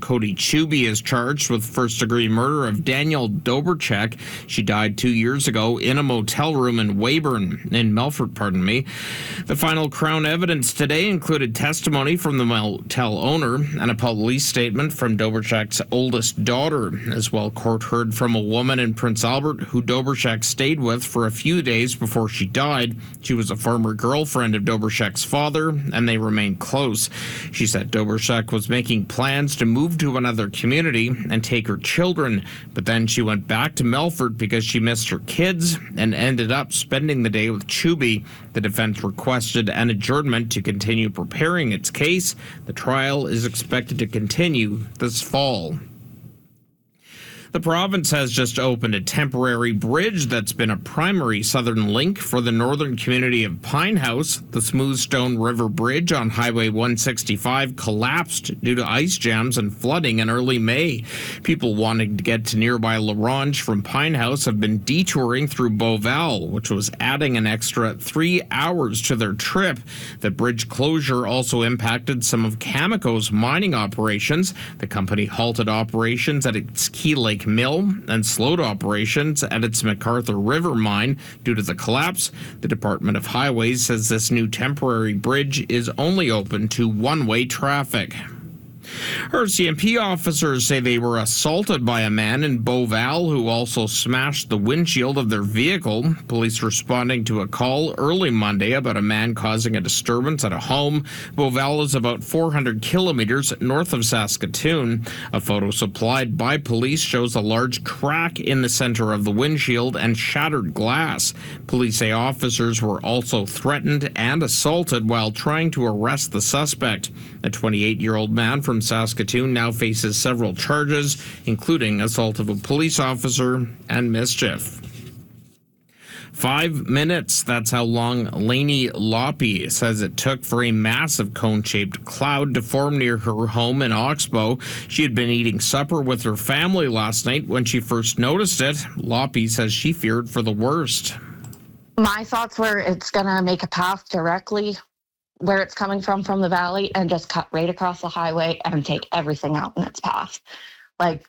Cody Chuby is charged with first-degree murder of Daniel Dobrchek. She died 2 years ago in a motel room in Melfort. The final Crown evidence today included testimony from the motel owner and a police statement from Dobrchek's oldest daughter. As well, court heard from a woman in Prince Albert who Dobrchek stayed with for a few days before she died. She was a former girlfriend of Dobrchek's father, and they remained close. She said Dobrchek was making plans to move to another community and take her children, but then she went back to Melfort because she missed her kids and ended up spending the day with Chuby. The defense requested an adjournment to continue preparing its case. The trial is expected to continue this fall. The province has just opened a temporary bridge that's been a primary southern link for the northern community of Pine House. The Smoothstone River Bridge on Highway 165 collapsed due to ice jams and flooding in early May. People wanting to get to nearby La Ronge from Pine House have been detouring through Beauval, which was adding an extra 3 hours to their trip. The bridge closure also impacted some of Cameco's mining operations. The company halted operations at its Key Lake Mill and slowed operations at its MacArthur River mine due to the collapse. The Department of Highways says this new temporary bridge is only open to one-way traffic. RCMP officers say they were assaulted by a man in Beauval who also smashed the windshield of their vehicle. Police responding to a call early Monday about a man causing a disturbance at a home. Beauval is about 400 kilometers north of Saskatoon. A photo supplied by police shows a large crack in the center of the windshield and shattered glass. Police say officers were also threatened and assaulted while trying to arrest the suspect. A 28-year-old man from Saskatoon now faces several charges, including assault of a police officer and mischief. 5 minutes, that's how long Lainey Loppe says it took for a massive cone-shaped cloud to form near her home in Oxbow. She had been eating supper with her family last night when she first noticed it. Loppe says she feared for the worst. My thoughts were it's going to make a path directly where it's coming from the valley and just cut right across the highway and take everything out in its path. I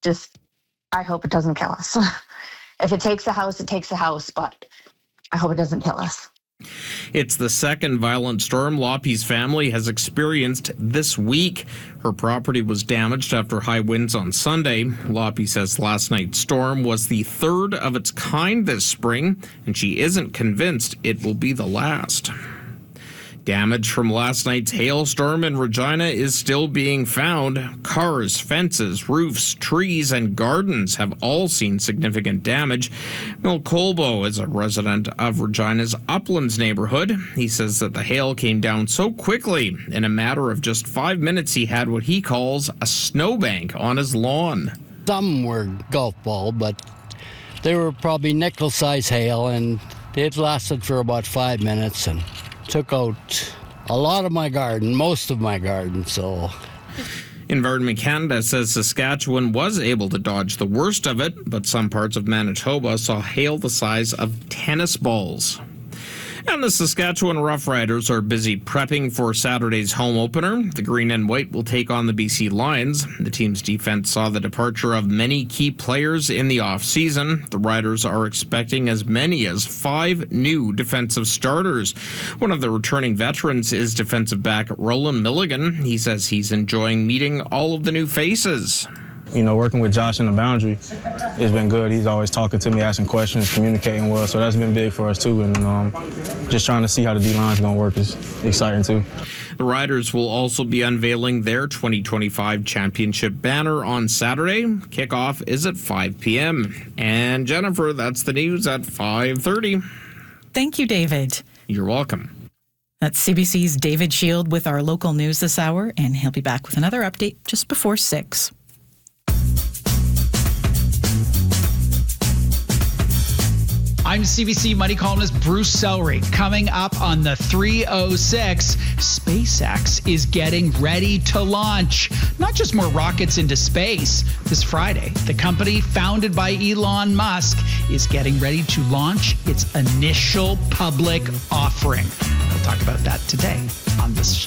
hope it doesn't kill us. If it takes the house, it takes the house, but I hope it doesn't kill us. It's the second violent storm Loppe's family has experienced this week. Her property was damaged after high winds on Sunday. Loppe says last night's storm was the third of its kind this spring, and she isn't convinced it will be the last. Damage from last night's hailstorm in Regina is still being found. Cars, fences, roofs, trees, and gardens have all seen significant damage. Mil Colbo is a resident of Regina's Uplands neighborhood. He says that the hail came down so quickly. In a matter of just 5 minutes, he had what he calls a snowbank on his lawn. Some were golf ball, but they were probably nickel-size hail, and it lasted for about 5 minutes and took out a lot of my garden, most of my garden, so. Environment Canada says Saskatchewan was able to dodge the worst of it, but some parts of Manitoba saw hail the size of tennis balls. And the Saskatchewan Roughriders are busy prepping for Saturday's home opener. The Green and White will take on the BC Lions. The team's defense saw the departure of many key players in the off-season. The Riders are expecting as many as 5 new defensive starters. One of the returning veterans is defensive back Roland Milligan. He says he's enjoying meeting all of the new faces. You know, working with Josh in the boundary, it's been good. He's always talking to me, asking questions, communicating well, so that's been big for us too. And just trying to see how the D-line's going to work is exciting too. The Riders will also be unveiling their 2025 championship banner on Saturday. Kickoff is at 5 p.m. And Jennifer, that's the news at 5:30. Thank you, David. You're welcome. That's CBC's David Shield with our local news this hour, and he'll be back with another update just before 6. I'm CBC Money columnist Bruce Sellery. Coming up on the 306, SpaceX is getting ready to launch not just more rockets into space. This Friday, the company founded by Elon Musk is getting ready to launch its initial public offering. We'll talk about that today on this show.